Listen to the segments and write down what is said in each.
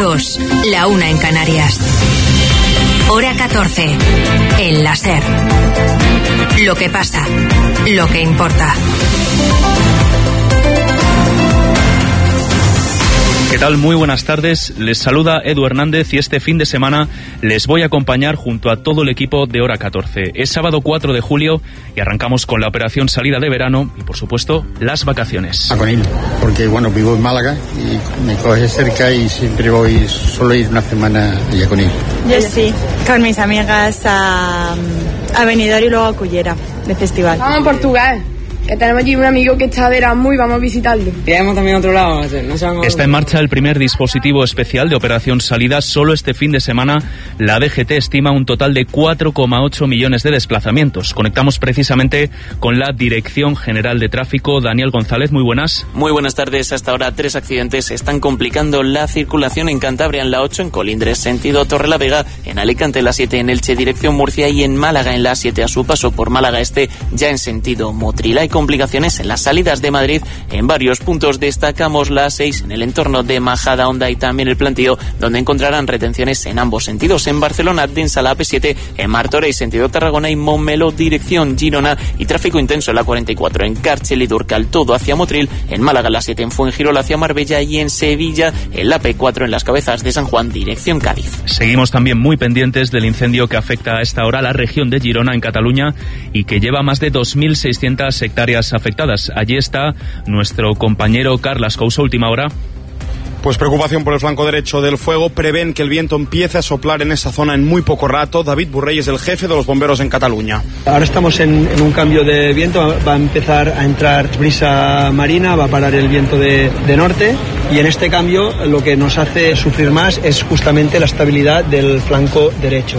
2, la 1 en Canarias. Hora 14, en la SER. Lo que pasa, lo que importa. ¿Qué tal? Muy buenas tardes. Les saluda Edu Hernández y este fin de semana les voy a acompañar junto a todo el equipo de Hora 14. Es sábado 4 de julio y arrancamos con la operación salida de verano y, por supuesto, las vacaciones. A Conil, porque vivo en Málaga y me coge cerca y siempre suelo ir una semana a Conil. Yo sí, con mis amigas a Benidorm y luego a Cullera, de festival. Vamos a Portugal. Que tenemos allí un amigo que está de Erasmus y vamos a visitarlo. Iremos también a otro lado. Está en marcha el primer dispositivo especial de operación salida. Solo este fin de semana la DGT estima un total de 4,8 millones de desplazamientos. Conectamos precisamente con la Dirección General de Tráfico. Daniel González, muy buenas. Muy buenas tardes. Hasta ahora 3 accidentes están complicando la circulación en Cantabria, en la 8, en Colindres, sentido Torrelavega, en Alicante, en la 7, en Elche, dirección Murcia, y en Málaga, en la 7, a su paso por Málaga Este, ya en sentido Motril. Hay complicaciones en las salidas de Madrid en varios puntos. Destacamos la 6 en el entorno de Majadahonda y también el Plantío, donde encontrarán retenciones en ambos sentidos. En Barcelona, densa la AP7, en Martorell, sentido Tarragona, y Montmeló, dirección Girona, y tráfico intenso en la 44 en Càrcer y Durcal, todo hacia Motril. En Málaga, la 7 en Fuengirola hacia Marbella, y en Sevilla, en la P4 en las Cabezas de San Juan, dirección Cádiz. Seguimos también muy pendientes del incendio que afecta a esta hora a la región de Girona, en Cataluña, y que lleva más de 2.600 hectáreas afectadas. Allí está nuestro compañero Carlas Couso, última hora. Pues preocupación por el flanco derecho del fuego. Prevén que el viento empiece a soplar en esa zona en muy poco rato. David Burrell es el jefe de los bomberos en Cataluña. Ahora estamos en un cambio de viento. Va a empezar a entrar brisa marina, va a parar el viento de norte, y en este cambio lo que nos hace sufrir más es justamente la estabilidad del flanco derecho.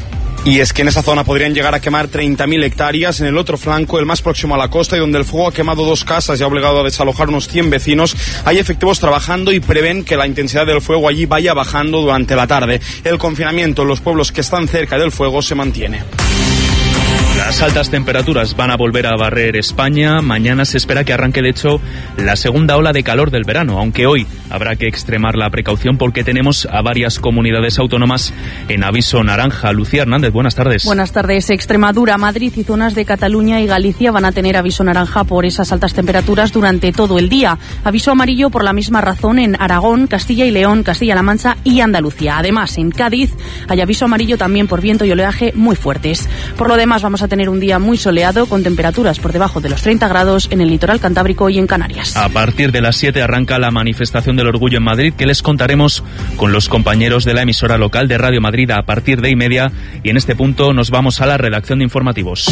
Y es que en esa zona podrían llegar a quemar 30.000 hectáreas. En el otro flanco, el más próximo a la costa, y donde el fuego ha quemado 2 casas y ha obligado a desalojar unos 100 vecinos, hay efectivos trabajando y prevén que la intensidad del fuego allí vaya bajando durante la tarde. El confinamiento en los pueblos que están cerca del fuego se mantiene. Las altas temperaturas van a volver a barrer España. Mañana se espera que arranque, de hecho, la segunda ola de calor del verano, aunque hoy habrá que extremar la precaución porque tenemos a varias comunidades autónomas en aviso naranja. Lucía Hernández, buenas tardes. Buenas tardes. Extremadura, Madrid y zonas de Cataluña y Galicia van a tener aviso naranja por esas altas temperaturas durante todo el día. Aviso amarillo por la misma razón en Aragón, Castilla y León, Castilla-La Mancha y Andalucía. Además, en Cádiz hay aviso amarillo también por viento y oleaje muy fuertes. Por lo demás, vamos a tener un día muy soleado con temperaturas por debajo de los 30 grados en el litoral cantábrico y en Canarias. A partir de las 7 arranca la manifestación del orgullo en Madrid, que les contaremos con los compañeros de la emisora local de Radio Madrid a partir de 1:30, y en este punto nos vamos a la redacción de informativos.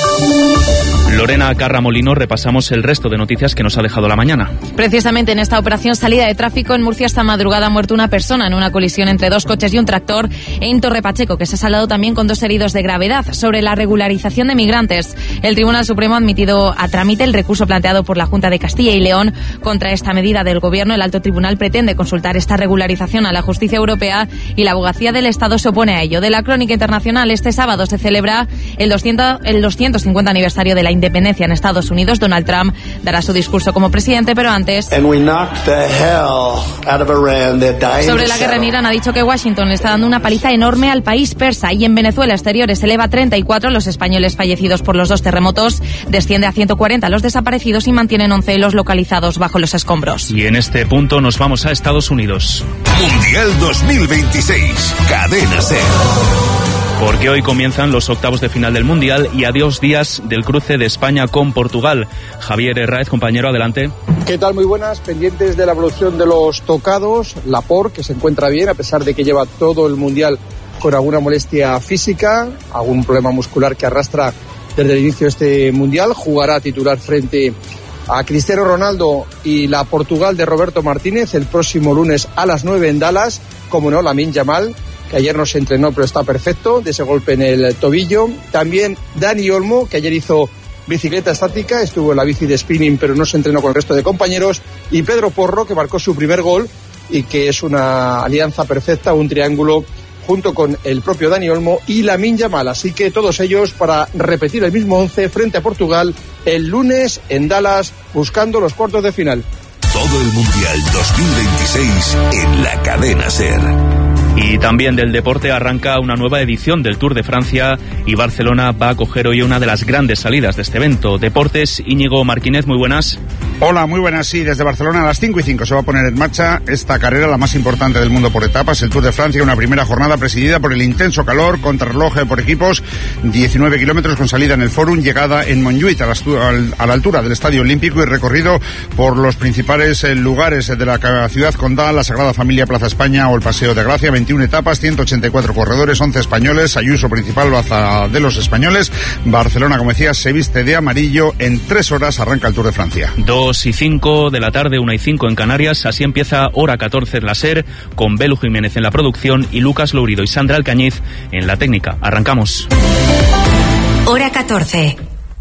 Lorena Carra Molino, repasamos el resto de noticias que nos ha dejado la mañana. Precisamente en esta operación salida de tráfico en Murcia esta madrugada ha muerto una persona en una colisión entre 2 coches y un tractor en Torre Pacheco, que se ha saldado también con 2 heridos de gravedad. Sobre la regularización de migrantes, el Tribunal Supremo ha admitido a trámite el recurso planteado por la Junta de Castilla y León contra esta medida del Gobierno. El Alto Tribunal pretende consultar esta regularización a la justicia europea y la Abogacía del Estado se opone a ello. De la crónica internacional, este sábado se celebra el 250 aniversario de la independencia en Estados Unidos. Donald Trump dará su discurso como presidente, pero antes, sobre la guerra en Irán, ha dicho que Washington le está dando una paliza enorme al país persa. Y en Venezuela, exteriores, se eleva a 34 los españoles fallecidos por los 2 terremotos, desciende a 140 los desaparecidos y mantienen 11 los localizados bajo los escombros. Y en este punto nos vamos a Estados Unidos. Mundial 2026, Cadena SER. Porque hoy comienzan los octavos de final del Mundial y a 2 días del cruce de España con Portugal. Javier Herráez, compañero, adelante. ¿Qué tal? Muy buenas. Pendientes de la evolución de los tocados. Laporte, que se encuentra bien, a pesar de que lleva todo el Mundial con alguna molestia física, algún problema muscular que arrastra desde el inicio de este Mundial. Jugará titular frente a Cristiano Ronaldo y la Portugal de Roberto Martínez el próximo lunes a las 9 en Dallas. Como no, Lamine Yamal, que ayer no se entrenó pero está perfecto de ese golpe en el tobillo. También Dani Olmo, que ayer hizo bicicleta estática, estuvo en la bici de spinning pero no se entrenó con el resto de compañeros. Y Pedro Porro, que marcó su primer gol y que es una alianza perfecta, un triángulo junto con el propio Dani Olmo y Lamine Yamal. Así que todos ellos para repetir el mismo 11 frente a Portugal el lunes en Dallas, buscando los cuartos de final. Todo el Mundial 2026 en la cadena SER. Y también del deporte arranca una nueva edición del Tour de Francia y Barcelona va a acoger hoy una de las grandes salidas de este evento. Deportes, Íñigo Martínez, muy buenas. Hola, muy buenas. Sí, desde Barcelona a las 5:05 se va a poner en marcha esta carrera, la más importante del mundo por etapas, el Tour de Francia, una primera jornada presidida por el intenso calor, contrarreloj por equipos, 19 kilómetros con salida en el Fórum, llegada en Montjuïc a la altura del Estadio Olímpico y recorrido por los principales lugares de la ciudad condal, la Sagrada Familia, Plaza España o el Paseo de Gracia. 21 etapas, 184 corredores, 11 españoles, Ayuso principal, baza de los españoles. Barcelona, como decía, se viste de amarillo. En 3 horas arranca el Tour de Francia. 2:05 de la tarde, 1:05 en Canarias. Así empieza Hora 14 en la SER, con Belu Jiménez en la producción y Lucas Lourido y Sandra Alcañiz en la técnica. Arrancamos. Hora 14.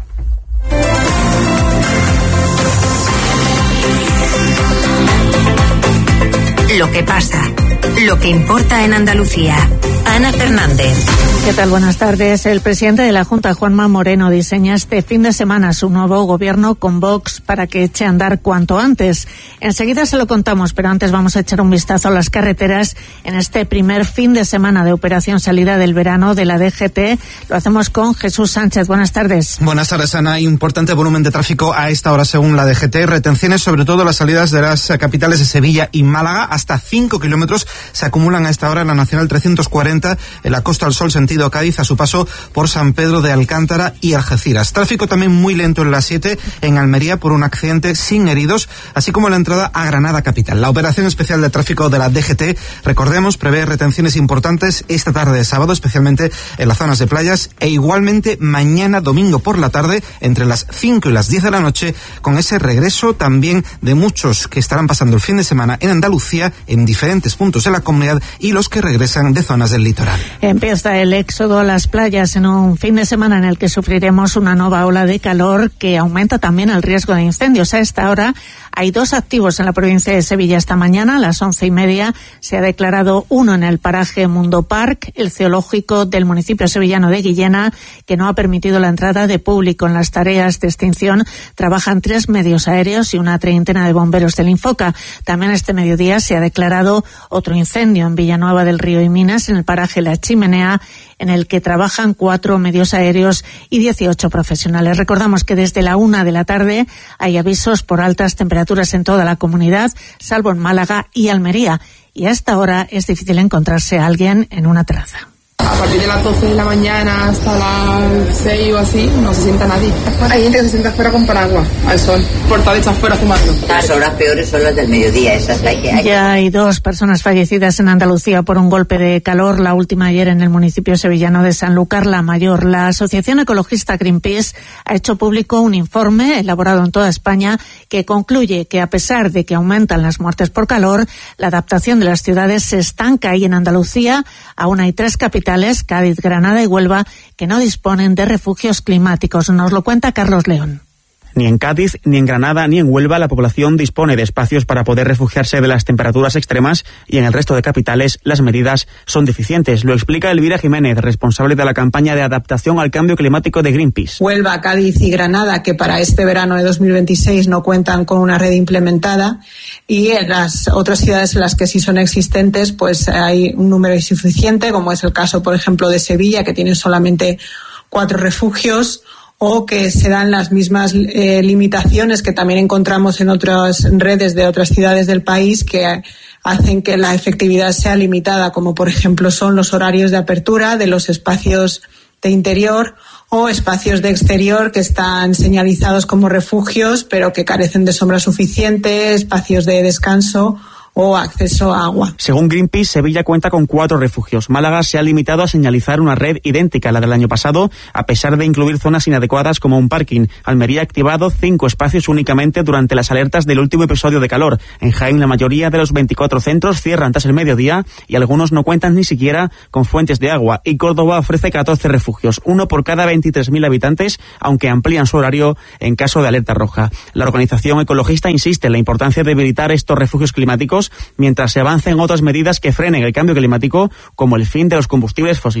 Lo que pasa, lo que importa en Andalucía. Ana Fernández. ¿Qué tal? Buenas tardes. El presidente de la Junta, Juanma Moreno, diseña este fin de semana su nuevo gobierno con Vox para que eche a andar cuanto antes. Enseguida se lo contamos, pero antes vamos a echar un vistazo a las carreteras en este primer fin de semana de operación salida del verano de la DGT. Lo hacemos con Jesús Sánchez. Buenas tardes. Buenas tardes, Ana. Hay importante volumen de tráfico a esta hora según la DGT. Retenciones sobre todo las salidas de las capitales de Sevilla y Málaga. Hasta 5 kilómetros se acumulan a esta hora en la Nacional 340 en la Costa del Sol sentido Cádiz a su paso por San Pedro de Alcántara y Algeciras. Tráfico también muy lento en la 7 en Almería por un accidente sin heridos, así como la entrada a Granada capital. La operación especial de tráfico de la DGT, recordemos, prevé retenciones importantes esta tarde de sábado, especialmente en las zonas de playas, e igualmente mañana domingo por la tarde entre las 5 y las 10 de la noche, con ese regreso también de muchos que estarán pasando el fin de semana en Andalucía en diferentes puntos de la comunidad y los que regresan de zonas del litoral. Empieza el éxodo a las playas en un fin de semana en el que sufriremos una nueva ola de calor que aumenta también el riesgo de incendios. A esta hora hay 2 activos en la provincia de Sevilla. Esta mañana a las 11:30 se ha declarado uno en el paraje Mundo Park, el zoológico del municipio sevillano de Guillena, que no ha permitido la entrada de público. En las tareas de extinción trabajan 3 medios aéreos y una treintena de bomberos del Infoca. También este mediodía se ha declarado otro incendio en Villanueva del Río y Minas, en el paraje La Chimenea, en el que trabajan 4 medios aéreos y 18 profesionales. Recordamos que desde la 1 de la tarde hay avisos por altas temperaturas en toda la comunidad, salvo en Málaga y Almería. Y a esta hora es difícil encontrarse a alguien en una terraza. A partir de las 12 de la mañana hasta las 6 o así, no se sienta nadie. Hay gente que se sienta afuera con paraguas, al sol, portales afuera fumando. Las horas peores son las del mediodía, esas hay que... Ya hay 2 personas fallecidas en Andalucía por un golpe de calor, la última ayer en el municipio sevillano de Sanlúcar la Mayor. La asociación ecologista Greenpeace ha hecho público un informe elaborado en toda España que concluye que a pesar de que aumentan las muertes por calor, la adaptación de las ciudades se estanca y en Andalucía aún hay 3 capitales, Cádiz, Granada y Huelva, que no disponen de refugios climáticos. Nos lo cuenta Carlos León. Ni en Cádiz, ni en Granada, ni en Huelva la población dispone de espacios para poder refugiarse de las temperaturas extremas y en el resto de capitales las medidas son deficientes. Lo explica Elvira Jiménez, responsable de la campaña de adaptación al cambio climático de Greenpeace. Huelva, Cádiz y Granada, que para este verano de 2026 no cuentan con una red implementada, y en las otras ciudades en las que sí son existentes, pues hay un número insuficiente, como es el caso, por ejemplo, de Sevilla, que tiene solamente 4 refugios, o que se dan las mismas limitaciones que también encontramos en otras redes de otras ciudades del país que hacen que la efectividad sea limitada, como por ejemplo son los horarios de apertura de los espacios de interior o espacios de exterior que están señalizados como refugios pero que carecen de sombra suficiente, espacios de descanso o acceso a agua. Según Greenpeace, Sevilla cuenta con 4 refugios. Málaga se ha limitado a señalizar una red idéntica a la del año pasado, a pesar de incluir zonas inadecuadas como un parking. Almería ha activado 5 espacios únicamente durante las alertas del último episodio de calor. En Jaén, la mayoría de los 24 centros cierran tras el mediodía y algunos no cuentan ni siquiera con fuentes de agua. Y Córdoba ofrece 14 refugios, uno por cada 23.000 habitantes, aunque amplían su horario en caso de alerta roja. La organización ecologista insiste en la importancia de habilitar estos refugios climáticos mientras se avancen otras medidas que frenen el cambio climático, como el fin de los combustibles fósiles.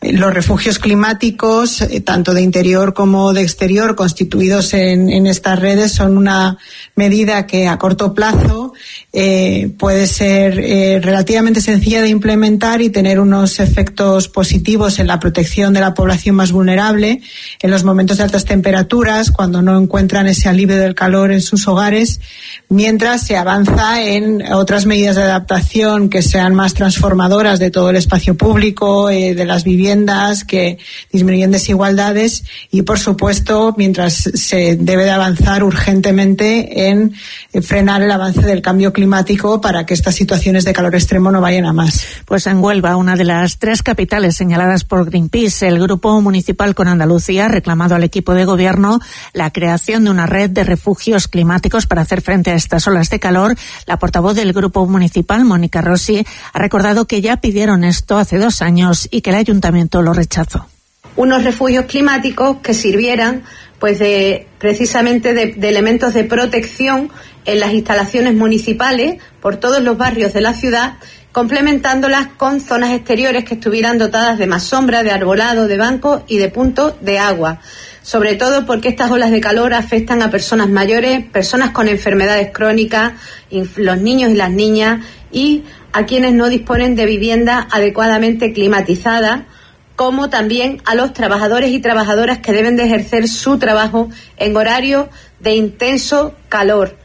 Los refugios climáticos, tanto de interior como de exterior, constituidos en estas redes, son una medida que a corto plazo puede ser relativamente sencilla de implementar y tener unos efectos positivos en la protección de la población más vulnerable en los momentos de altas temperaturas, cuando no encuentran ese alivio del calor en sus hogares, mientras se avanza en otras medidas de adaptación que sean más transformadoras de todo el espacio público, de las viviendas, que disminuyen desigualdades y, por supuesto, mientras se debe de avanzar urgentemente en frenar el avance del cambio climático para que estas situaciones de calor extremo no vayan a más. Pues en Huelva, una de las 3 capitales señaladas por Greenpeace, el Grupo Municipal con Andalucía ha reclamado al equipo de gobierno la creación de una red de refugios climáticos para hacer frente a estas olas de calor. La portavoz del Grupo Municipal, Mónica Rossi, ha recordado que ya pidieron esto hace 2 años y que el Ayuntamiento lo rechazó. Unos refugios climáticos que sirvieran pues precisamente de elementos de protección en las instalaciones municipales por todos los barrios de la ciudad, complementándolas con zonas exteriores que estuvieran dotadas de más sombra, de arbolado, de bancos y de puntos de agua. Sobre todo porque estas olas de calor afectan a personas mayores, personas con enfermedades crónicas, los niños y las niñas y a quienes no disponen de vivienda adecuadamente climatizada, como también a los trabajadores y trabajadoras que deben de ejercer su trabajo en horario de intenso calor.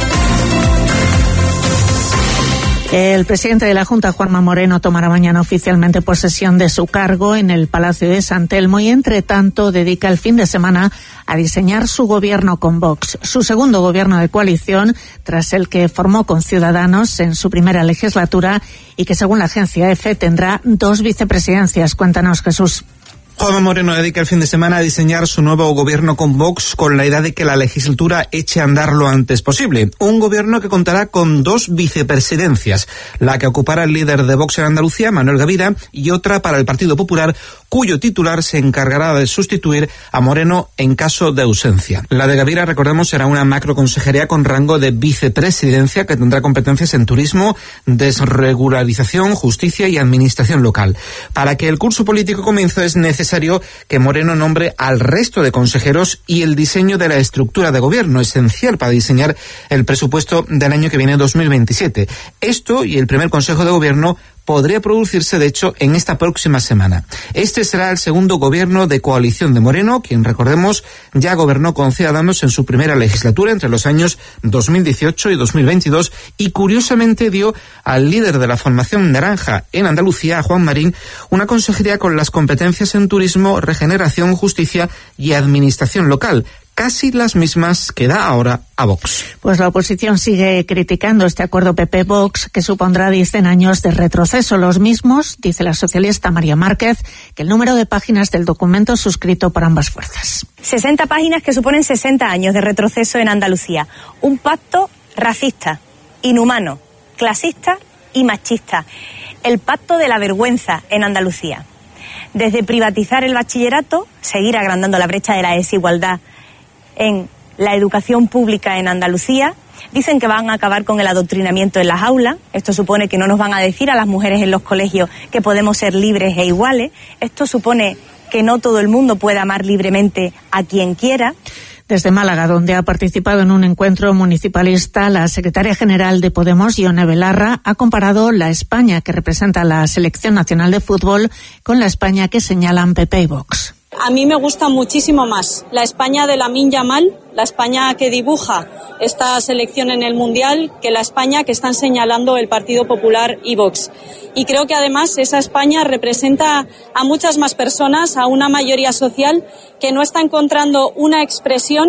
El presidente de la Junta, Juanma Moreno, tomará mañana oficialmente posesión de su cargo en el Palacio de San Telmo y, entre tanto, dedica el fin de semana a diseñar su gobierno con Vox, su segundo gobierno de coalición, tras el que formó con Ciudadanos en su primera legislatura y que, según la agencia EFE, tendrá 2 vicepresidencias. Cuéntanos, Jesús. Juanma Moreno dedica el fin de semana a diseñar su nuevo gobierno con Vox con la idea de que la legislatura eche a andar lo antes posible. Un gobierno que contará con 2 vicepresidencias, la que ocupará el líder de Vox en Andalucía, Manuel Gavira, y otra para el Partido Popular, cuyo titular se encargará de sustituir a Moreno en caso de ausencia. La de Gavira, recordemos, será una macroconsejería con rango de vicepresidencia que tendrá competencias en turismo, desregularización, justicia y administración local. Para que el curso político comience es necesario que Moreno nombre al resto de consejeros y el diseño de la estructura de gobierno, esencial para diseñar el presupuesto del año que viene, 2027. Esto y el primer Consejo de Gobierno podría producirse, de hecho, en esta próxima semana. Este será el segundo gobierno de coalición de Moreno, quien, recordemos, ya gobernó con Ciudadanos en su primera legislatura entre los años 2018 y 2022 y, curiosamente, dio al líder de la formación naranja en Andalucía, a Juan Marín, una consejería con las competencias en turismo, regeneración, justicia y administración local, casi las mismas que da ahora a Vox. Pues la oposición sigue criticando este acuerdo PP-Vox que supondrá 10 años de retroceso. Los mismos, dice la socialista María Márquez, que el número de páginas del documento suscrito por ambas fuerzas. 60 páginas que suponen 60 años de retroceso en Andalucía. Un pacto racista, inhumano, clasista y machista. El pacto de la vergüenza en Andalucía. Desde privatizar el bachillerato, seguir agrandando la brecha de la desigualdad en la educación pública en Andalucía. Dicen que van a acabar con el adoctrinamiento en las aulas. Esto supone que no nos van a decir a las mujeres en los colegios que podemos ser libres e iguales. Esto supone que no todo el mundo puede amar libremente a quien quiera. Desde Málaga, donde ha participado en un encuentro municipalista, la secretaria general de Podemos, Ione Belarra, ha comparado la España que representa la Selección Nacional de Fútbol con la España que señalan PP y Vox. A mí me gusta muchísimo más la España de Lamine Yamal, la España que dibuja esta selección en el Mundial, que la España que están señalando el Partido Popular y Vox. Y creo que además esa España representa a muchas más personas, a una mayoría social que no está encontrando una expresión,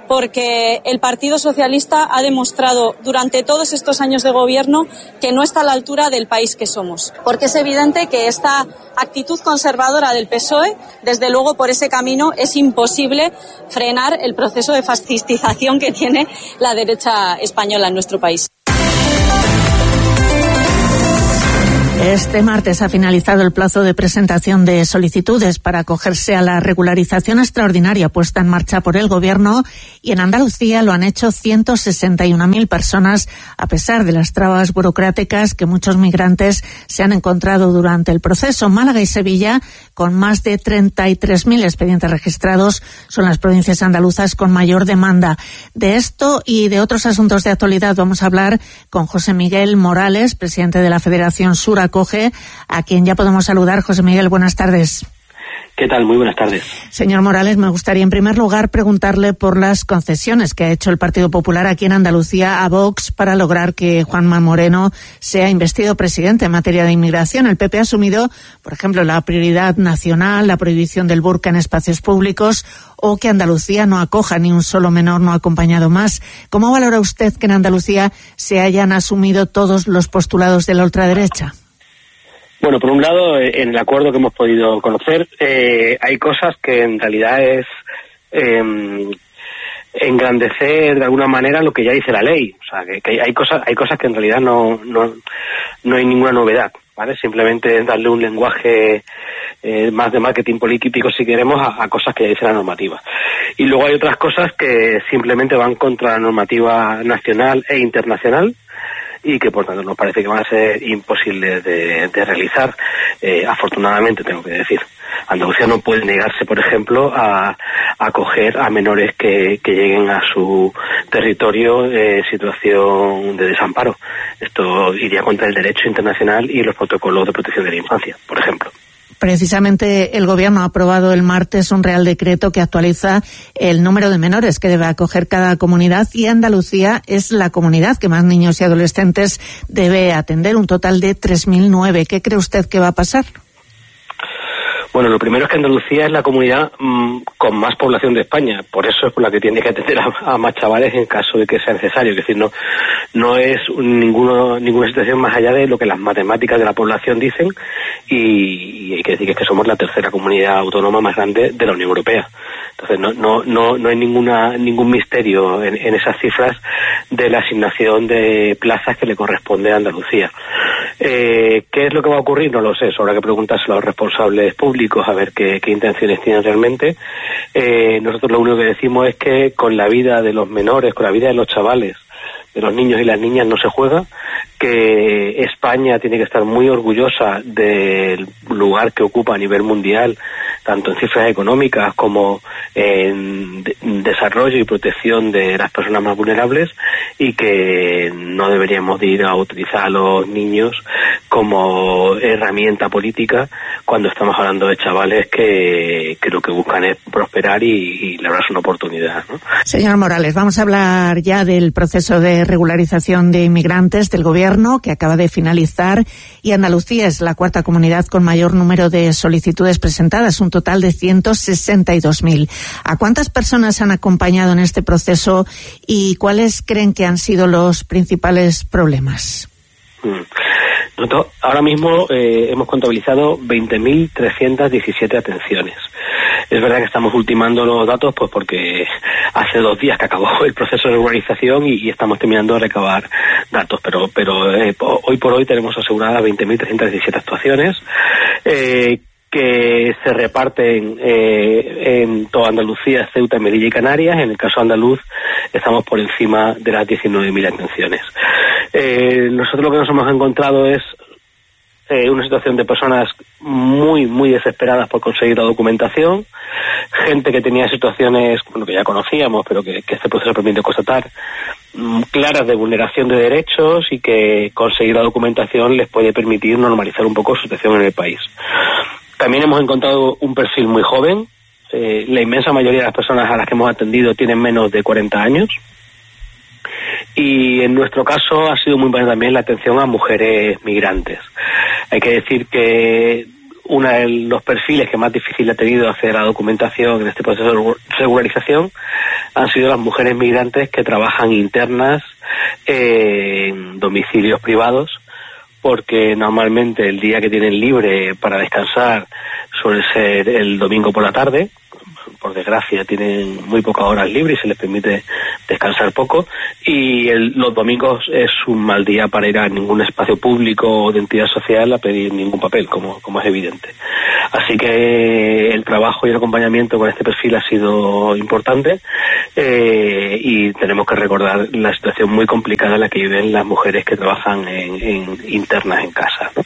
porque el Partido Socialista ha demostrado durante todos estos años de gobierno que no está a la altura del país que somos. Porque es evidente que esta actitud conservadora del PSOE, desde luego por ese camino es imposible frenar el proceso de fascistización que tiene la derecha española en nuestro país. Este martes ha finalizado el plazo de presentación de solicitudes para acogerse a la regularización extraordinaria puesta en marcha por el Gobierno, y en Andalucía lo han hecho 161.000 personas, a pesar de las trabas burocráticas que muchos migrantes se han encontrado durante el proceso. Málaga y Sevilla, con más de 33.000 expedientes registrados, son las provincias andaluzas con mayor demanda. De esto y de otros asuntos de actualidad vamos a hablar con José Miguel Morales, presidente de la Federación Sur Acoge, a quien ya podemos saludar. José Miguel, buenas tardes. ¿Qué tal? Muy buenas tardes. Señor Morales, me gustaría en primer lugar preguntarle por las concesiones que ha hecho el Partido Popular aquí en Andalucía a Vox para lograr que Juanma Moreno sea investido presidente en materia de inmigración. El PP ha asumido, por ejemplo, la prioridad nacional, la prohibición del burka en espacios públicos, o que Andalucía no acoja ni un solo menor no acompañado más. ¿Cómo valora usted que en Andalucía se hayan asumido todos los postulados de la ultraderecha? Bueno, por un lado, en el acuerdo que hemos podido conocer, hay cosas que en realidad es engrandecer de alguna manera lo que ya dice la ley. O sea, que hay cosas que en realidad no hay ninguna novedad, ¿vale? Simplemente darle un lenguaje más de marketing político, si queremos, a cosas que ya dice la normativa. Y luego hay otras cosas que simplemente van contra la normativa nacional e internacional, y que por tanto nos parece que van a ser imposibles de realizar. Afortunadamente, tengo que decir, Andalucía no puede negarse, por ejemplo, a acoger a menores que lleguen a su territorio en situación de desamparo. Esto iría contra el derecho internacional y los protocolos de protección de la infancia, por ejemplo. Precisamente el Gobierno ha aprobado el martes un Real Decreto que actualiza el número de menores que debe acoger cada comunidad, y Andalucía es la comunidad que más niños y adolescentes debe atender, un total de 3.009. ¿Qué cree usted que va a pasar? Bueno, lo primero es que Andalucía es la comunidad con más población de España, por eso es por la que tiene que atender a más chavales en caso de que sea necesario. Es decir, no es ninguna situación más allá de lo que las matemáticas de la población dicen, y hay que decir que es que somos la tercera comunidad autónoma más grande de la Unión Europea. Entonces no hay ningún misterio en esas cifras de la asignación de plazas que le corresponde a Andalucía. ¿Qué es lo que va a ocurrir? No lo sé, eso habrá que preguntárselo a los responsables públicos a ver qué intenciones tienen realmente. Nosotros lo único que decimos es que con la vida de los menores, con la vida de los chavales, de los niños y las niñas no se juega, que España tiene que estar muy orgullosa del lugar que ocupa a nivel mundial, tanto en cifras económicas como en desarrollo y protección de las personas más vulnerables, y que no deberíamos de ir a utilizar a los niños como herramienta política cuando estamos hablando de chavales que lo que buscan es prosperar y labrarse una oportunidad, ¿no? Señor Morales, vamos a hablar ya del proceso de regularización de inmigrantes del Gobierno, que acaba de finalizar, y Andalucía es la cuarta comunidad con mayor número de solicitudes presentadas, un total de 162.000. ¿A cuántas personas han acompañado en este proceso y cuáles creen que han sido los principales problemas? Nosotros ahora mismo hemos contabilizado 20.317 atenciones. Es verdad que estamos ultimando los datos pues porque hace 2 días que acabó el proceso de regularización y estamos terminando de recabar datos, pero hoy por hoy tenemos aseguradas 20.317 actuaciones que se reparten en toda Andalucía, Ceuta, Melilla y Canarias. En el caso andaluz estamos por encima de las 19.000 atenciones. Nosotros lo que nos hemos encontrado es una situación de personas muy, muy desesperadas por conseguir la documentación, gente que tenía situaciones, bueno, que ya conocíamos, pero que este proceso permite constatar, claras de vulneración de derechos, y que conseguir la documentación les puede permitir normalizar un poco su situación en el país. También hemos encontrado un perfil muy joven. La inmensa mayoría de las personas a las que hemos atendido tienen menos de 40 años. Y en nuestro caso ha sido muy importante también la atención a mujeres migrantes. Hay que decir que uno de los perfiles que más difícil ha tenido hacer la documentación en este proceso de regularización han sido las mujeres migrantes que trabajan internas en domicilios privados, porque normalmente el día que tienen libre para descansar suele ser el domingo por la tarde, por desgracia tienen muy pocas horas libres y se les permite descansar poco, y los domingos es un mal día para ir a ningún espacio público o de entidad social a pedir ningún papel, como es evidente. Así que el trabajo y el acompañamiento con este perfil ha sido importante, y tenemos que recordar la situación muy complicada en la que viven las mujeres que trabajan en internas en casa, ¿no?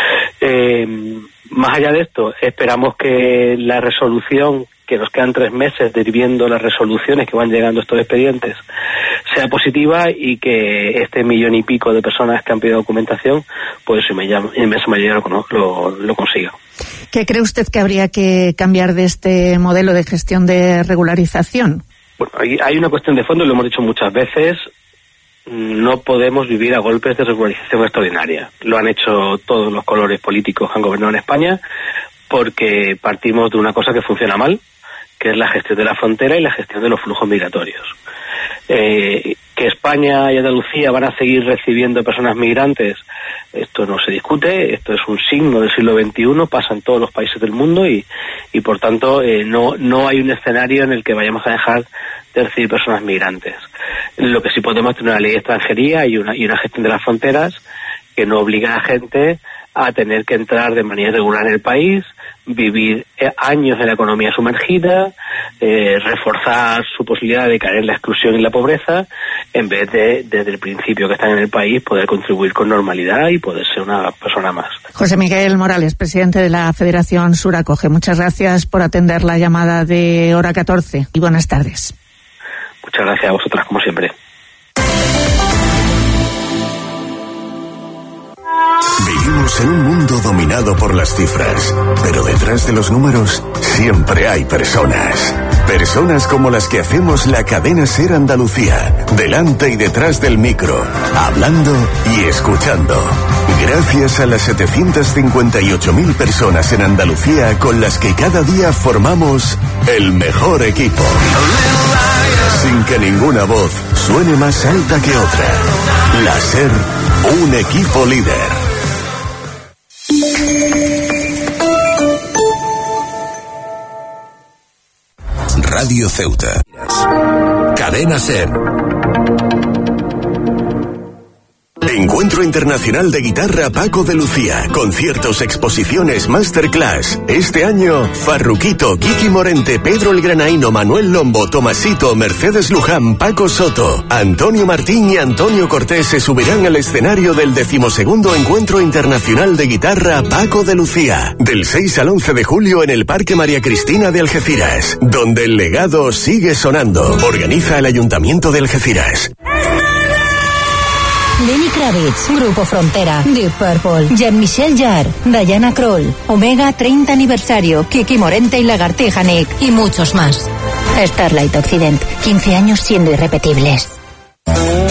Más allá de esto, esperamos que la resolución, que nos quedan 3 meses de ir viendo las resoluciones que van llegando a estos expedientes, sea positiva y que este 1,5 millón de personas que han pedido documentación, pues en inmensa mayoría lo consiga. ¿Qué cree usted que habría que cambiar de este modelo de gestión de regularización? Bueno, hay una cuestión de fondo, lo hemos dicho muchas veces. No podemos vivir a golpes de regularización extraordinaria. Lo han hecho todos los colores políticos que han gobernado en España, porque partimos de una cosa que funciona mal, que es la gestión de la frontera y la gestión de los flujos migratorios. Que España y Andalucía van a seguir recibiendo personas migrantes, esto no se discute, esto es un signo del siglo XXI, pasa en todos los países del mundo y por tanto no hay un escenario en el que vayamos a dejar de recibir personas migrantes. Lo que sí podemos tener una ley de extranjería y una gestión de las fronteras que no obliga a la gente a tener que entrar de manera irregular en el país, vivir años en la economía sumergida, reforzar su posibilidad de caer en la exclusión y la pobreza, en vez de, desde el principio que están en el país, poder contribuir con normalidad y poder ser una persona más. José Miguel Morales, presidente de la Federación Sur Acoge, muchas gracias por atender la llamada de Hora 14 y buenas tardes. Muchas gracias a vosotras, como siempre. Vivimos en un mundo dominado por las cifras, pero detrás de los números siempre hay personas. Personas como las que hacemos la cadena SER Andalucía, delante y detrás del micro, hablando y escuchando. Gracias a las 758.000 personas en Andalucía con las que cada día formamos el mejor equipo. Sin que ninguna voz suene más alta que otra. La SER, un equipo líder. Radio Ceuta. Cadena SER. Encuentro Internacional de Guitarra Paco de Lucía. Conciertos, exposiciones, masterclass. Este año, Farruquito, Kiki Morente, Pedro el Granaíno, Manuel Lombo, Tomasito, Mercedes Luján, Paco Soto, Antonio Martín y Antonio Cortés se subirán al escenario del 12º Encuentro Internacional de Guitarra Paco de Lucía. Del 6 al 11 de julio en el Parque María Cristina de Algeciras, donde el legado sigue sonando. Organiza el Ayuntamiento de Algeciras. Lenny Kravitz, Grupo Frontera, Deep Purple, Jean-Michel Jarre, Diana Krall, Omega 30 aniversario, Kiki Morente y Lagartija Nick y muchos más. Starlight Occident, 15 años siendo irrepetibles.